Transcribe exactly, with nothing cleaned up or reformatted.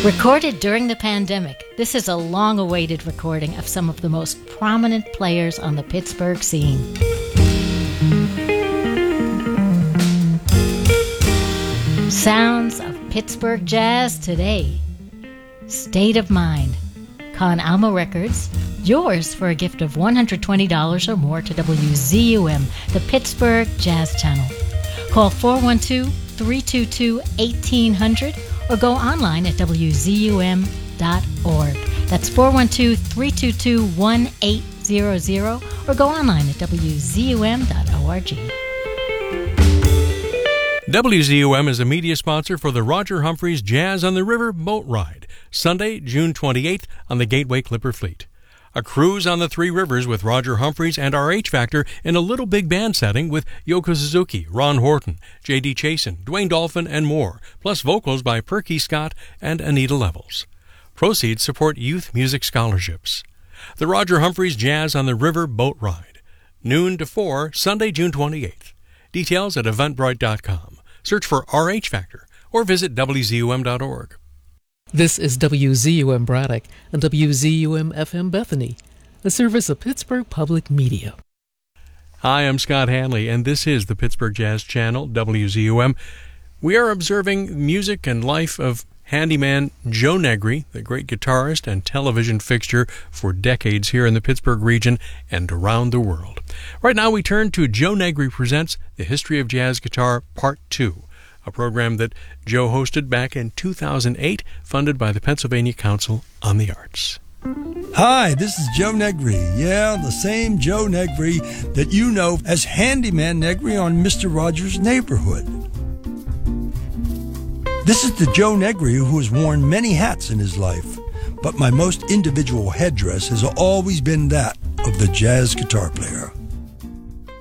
Recorded during the pandemic, this is a long-awaited recording of some of the most prominent players on the Pittsburgh scene. Sounds of Pittsburgh jazz today. State of Mind. Con Alma Records. Yours for a gift of one hundred twenty dollars or more to W Z U M, the Pittsburgh Jazz Channel. Call four one two, three two two, one eight hundred or go online at w z u m dot org. That's four one two, three two two, one eight hundred or go online at w z u m dot org. W Z U M is a media sponsor for the Roger Humphreys Jazz on the River boat ride, Sunday, June twenty-eighth on the Gateway Clipper Fleet. A cruise on the three rivers with Roger Humphreys and R H Factor in a little big band setting with Yoko Suzuki, Ron Horton, J D Chasen, Dwayne Dolphin, and more, plus vocals by Perky Scott and Anita Levels. Proceeds support youth music scholarships. The Roger Humphreys Jazz on the River boat ride, noon to four, Sunday, June twenty-eighth. Details at eventbrite dot com. Search for R H Factor or visit w z u m dot org. This is W Z U M Braddock and W Z U M F M Bethany, a service of Pittsburgh Public Media. Hi, I'm Scott Hanley, and this is the Pittsburgh Jazz Channel, W Z U M. We are observing music and life of handyman Joe Negri, the great guitarist and television fixture for decades here in the Pittsburgh region and around the world. Right now we turn to Joe Negri Presents The History of Jazz Guitar Part two, a program that Joe hosted back in two thousand eight, funded by the Pennsylvania Council on the Arts. Hi, this is Joe Negri. Yeah, the same Joe Negri that you know as Handyman Negri on Mister Rogers' Neighborhood. This is the Joe Negri who has worn many hats in his life, but my most individual headdress has always been that of the jazz guitar player.